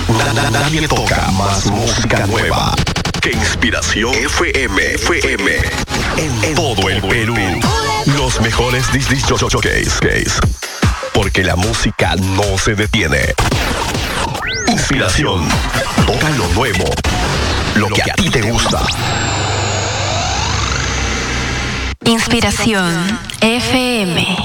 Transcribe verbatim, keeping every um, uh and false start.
Na- Nadie toca más música nueva que Inspiración F M. F M. En, en todo el Perú. Los mejores disc jockeys. Porque la música no se detiene. Inspiración. Toca lo nuevo. Lo que a ti te gusta. Inspiración F M.